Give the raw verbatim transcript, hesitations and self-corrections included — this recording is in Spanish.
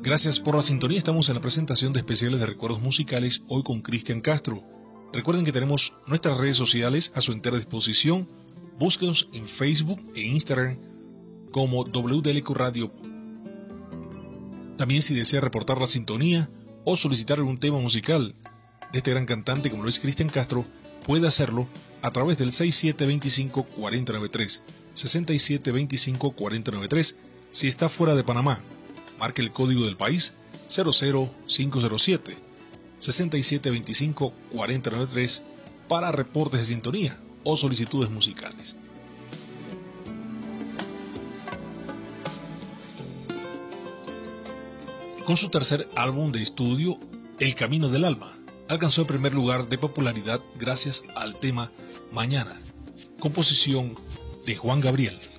Gracias por la sintonía. Estamos en la presentación de especiales de recuerdos musicales, hoy con Cristian Castro. Recuerden que tenemos nuestras redes sociales a su entera disposición. Búsquenos en Facebook e Instagram como W D L Q Radio. También si desea reportar la sintonía o solicitar algún tema musical de este gran cantante como lo es Cristian Castro, puede hacerlo a través del sesenta y siete veinticinco cuarenta noventa y tres. sesenta y siete veinticinco cuarenta noventa y tres. Si está fuera de Panamá, marque el código del país cero cero cinco cero siete. sesenta y siete veinticinco cuarenta noventa y tres para reportes de sintonía o solicitudes musicales. Con su tercer álbum de estudio, El Camino del Alma, alcanzó el primer lugar de popularidad gracias al tema Mañana, composición de Juan Gabriel.